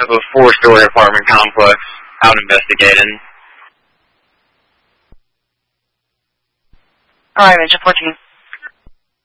of a 4-story apartment complex out investigating. Alright, Major 14.